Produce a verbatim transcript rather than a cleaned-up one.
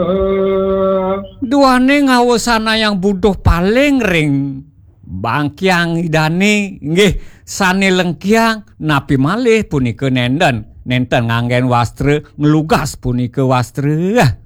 Duane ngawusana yang butuh paling ring bangkyang idane nggih sane lengkyang napi malih punika nenten nenten nganggen wastra nglugas punika wastra